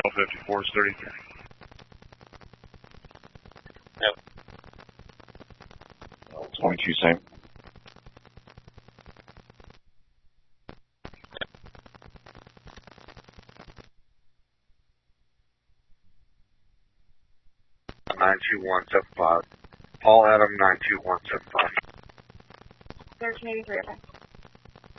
54 is 33. Yep. 22, same. Yep. 92175. Paul Adam 92175. 1383, okay.